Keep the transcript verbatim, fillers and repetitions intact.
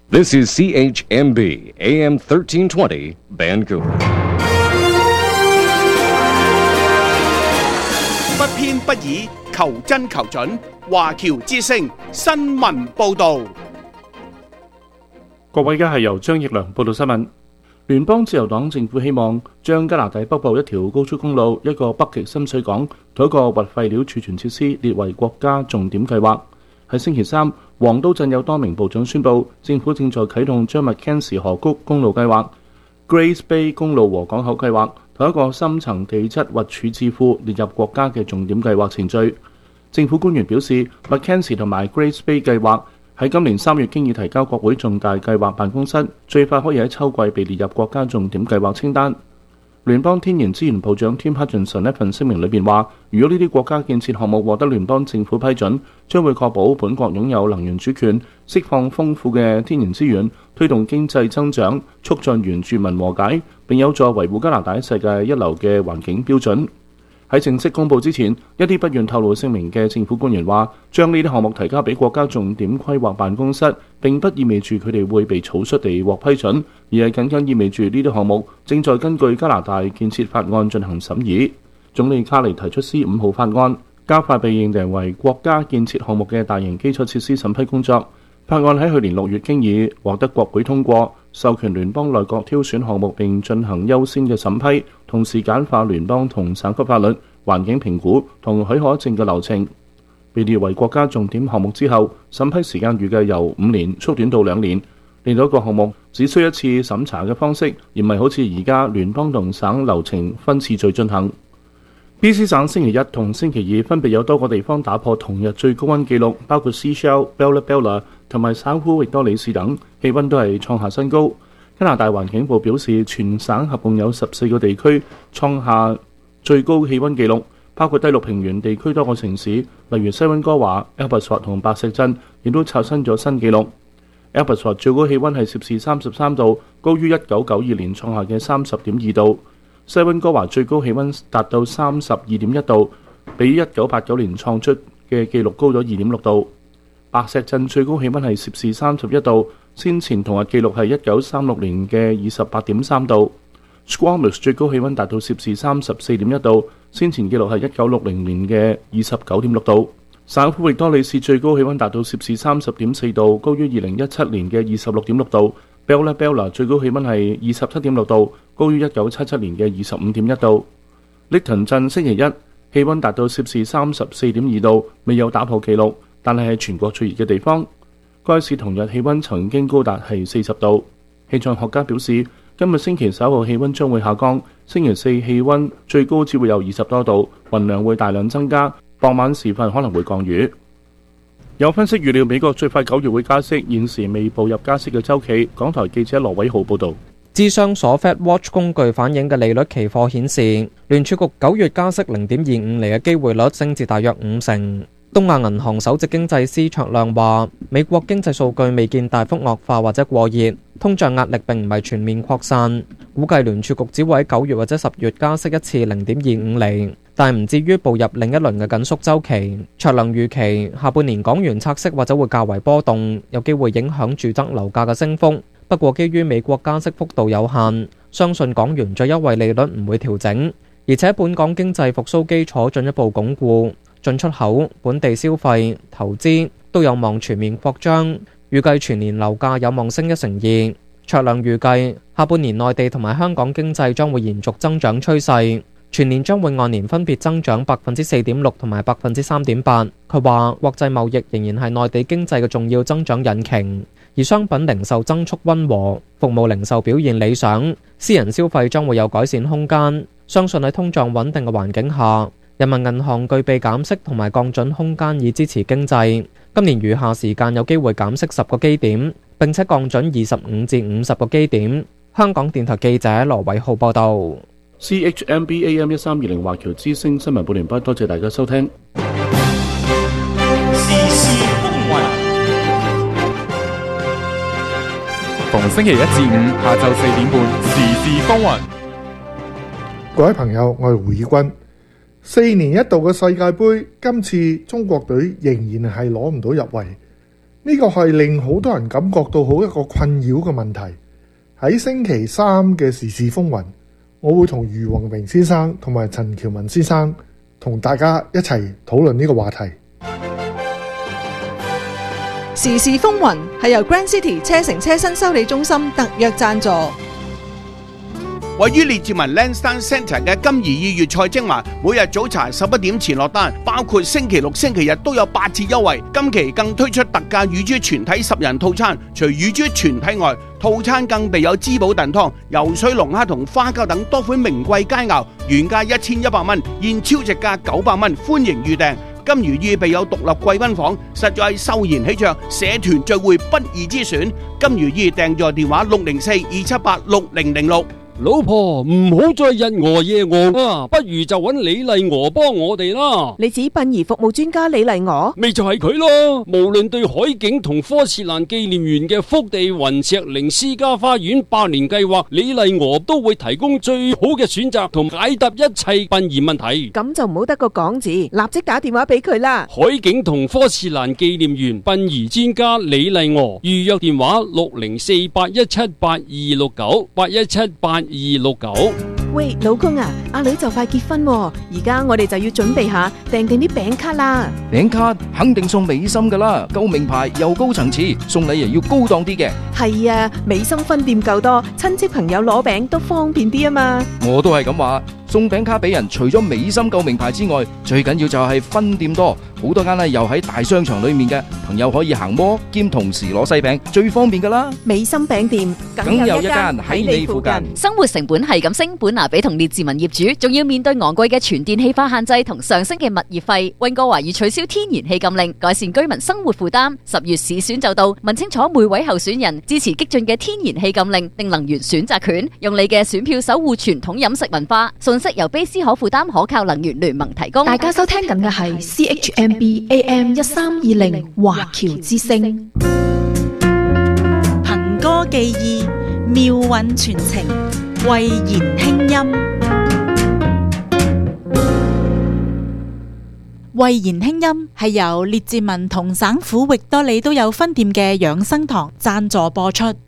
This is C H M B A M thirteen twenty Vancouver。 不偏不倚，求真求準。華僑之聲新聞報導。 各位，而家係由張奕良報道新聞。聯邦自由黨政府希望將加拿大北部一條高速公路、一個北極深水港同一個核廢料儲存設施列為國家重點計劃。喺星期三，黃刀鎮有多名部長宣布，政府正在啟動將麥肯錫河谷公路計劃、Grays Bay 公路和港口計劃同一個深層地質核處置庫列入國家嘅重點計劃程序。政府官員表示，麥肯錫同埋 Grays Bay 計劃喺今年三月經已提交國會重大計劃辦公室，最快可以喺秋季被列入國家重點計劃清單。聯邦天然資源部長 Tim Hutchinson 一份聲明裏邊話，如果呢啲國家建設項目獲得聯邦政府批准，將會確保本國擁有能源主權，釋放豐富嘅天然資源，推動經濟增長，促進原住民和解，並有助維護加拿大喺世界一流嘅環境標準。喺正式公佈之前，一啲不願透露姓名嘅政府官員話，將呢啲項目提交俾國家重點規劃辦公室，並不意味住佢哋會被草率地獲批准，而係僅僅意味住呢啲項目正在根據加拿大建設法案進行審議。總理卡尼提出 C 五號法案，加快被認定為國家建設項目嘅大型基礎設施審批工作。法案喺去年六月經已獲得國會通過，授權聯邦內閣挑選項目並進行優先嘅審批，同時簡化聯邦同省級法律、環境評估同許可證嘅流程。被列為國家重點項目之後，審批時間預計由五年縮短到兩年，令到一個項目只需一次審查嘅方式，而唔係好似而家聯邦同省流程分次序進行。B C 省星期一同星期二分別有多個地方打破同日最高溫紀錄，包括 Seychelles、Bella Bella 同埋省府域多里士等，氣溫都係創下新高。加拿大環境部表示，全省合共有十四個地區創下最高氣溫紀錄，包括低陸平原地區多個城市，例如西溫哥華、Abbotsford 同白石鎮，亦都刷新咗新紀錄。Abbotsford 最高氣溫係攝氏三十三度，高於一九九二年創下嘅三十點二度。西溫哥華最高氣溫達到三十二點一度，比一九八九年創出嘅紀錄高咗二點六度。白石鎮最高氣溫係攝氏三十一度，先前同日紀錄係一九三六年嘅二十八點三度。Squamish 最高氣溫達到攝氏三十四點一度，先前紀錄係一九六零年嘅二十九點六度。省府域多里士最高氣溫達到攝氏三十點四度，高於二零一七年嘅二十六點六度。Bella Bella 最高氣溫係二十七點六度，高於一九七七年嘅二十五點一度。Lytton 鎮星期一氣溫達到攝氏三十四點二度，未有打破紀錄，但係係全國最熱嘅地方。該市同日氣溫曾經高達係四十度。氣象學家表示，今日星期稍後氣溫將會下降，星期四氣溫最高只會有二十多度，雲量會大量增加，傍晚時分可能會降雨。有分析預料美國最快九月會加息，現時未步入加息嘅週期。港台記者羅偉浩報導。 諮商所 Fed Watch 工具反映嘅利率期貨顯示，聯儲局九月加息零點二五厘嘅機會率升至大約五成。東亞銀行首席經濟師卓亮話，美國經濟數據未見大幅惡化或者過熱，通脹壓力並唔係全面擴散，估計聯儲局只會喺九月或者十月加息一次零點二五厘，但唔至於步入另一輪嘅緊縮週期。卓亮預期下半年港元拆息或者會較為波動，有機會影響住宅樓價嘅升幅。不過基於美國加息幅度有限，相信港元最優惠利率唔會調整，而且本港經濟復甦基礎進一步鞏固，進出口、本地消費、投資都有望全面擴張，預計全年樓價有望升一成二。卓亮預計下半年內地同埋香港經濟將會延續增長趨勢，全年將會按年分別增長百分之四點六同埋百分之三點八。佢話國際貿易仍然係內地經濟嘅重要增長引擎，而商品零售增速溫和，服務零售表現理想，私人消費將會有改善空間。相信喺通脹穩定嘅環境下，人民銀行具備減息同埋降準空間以支持經濟。今年餘下時間有機會減息十個基點，並且降準二十五至五十個基點。香港電台記者羅偉浩報道。 C H M B A M 一三二零華僑之聲新聞報完畢，多謝大家收聽。 時事風雲，逢星期一至五下晝四點半，時事風雲。 各位朋友，我係胡以軍。四年一度嘅世界盃，今次中國隊仍然係攞唔到入圍。 呢個係令好多人感覺到好一個困擾嘅問題。喺星期三嘅時事風雲，我會同余宏明先生同埋陳喬文先生同大家一齊討論呢個話題。 時事風雲係由 Grand City 車城車身修理中心特約贊助。 位於列治文 Lansdowne Centre 嘅金怡意粵菜精華，每日早茶十一點前落單，包括星期六、星期日都有八折優惠。今期更推出特價乳豬全體十人套餐，除乳豬全體外，套餐更備有滋補燉湯、游水龍蝦同花膠等多款名貴佳肴，原價一千一百蚊，現超值價九百蚊，歡迎預訂。金如意備有獨立貴賓房，實在秀賢喜鵲，社團聚會不二之選。金如意訂座電話六零四二七八六零零六。 老婆唔好再日餓夜餓啊，不如就揾李麗娥幫我哋啦。 你指殯儀服務專家李麗娥？ 咪就係佢咯。無論對海景同科士蘭紀念園嘅福地雲石靈私家花園百年計劃，李麗娥都會提供最好嘅選擇同解答一切殯儀問題。 咁就唔好得個講字，立即打電話俾佢啦。 海景同科士蘭紀念園殯儀專家李麗娥，預約電話六零四八一七八二六九八一七八二六九。 喂，老公啊，阿女就快結婚喎，而家我哋就要準備下訂定啲餅卡啦。 餅卡肯定送美心噶啦，夠名牌又高層次，送禮又要高檔啲嘅。 係啊，美心分店夠多，親戚朋友攞餅都方便啲啊嘛。 我都係咁話，送餅卡俾人，除咗美心夠名牌之外，最緊要就係分店多，好多間咧又喺大商場裏面嘅，朋友可以行摩兼同時攞西餅，最方便噶啦。 美心餅店梗有一間喺你附近。 生活成本係咁升，本拿比同列治文業主仲要面對昂貴嘅全電氣化限制同上升嘅物業費。溫哥華已取消天然氣禁令，改善居民生活負擔。十月市選就到，問清楚每位候選人支持激進嘅天然氣禁令定能源選擇權，用你嘅選票守護傳統飲食文化。信息由卑斯可負擔可靠能源聯盟提供。 大家收聽緊嘅係 C H M B A M 一三二零華僑之聲， 憑歌寄意，妙韻傳情，慧言輕音。慧言輕音係由列治文同省府域多利都有分店嘅養生堂贊助播出。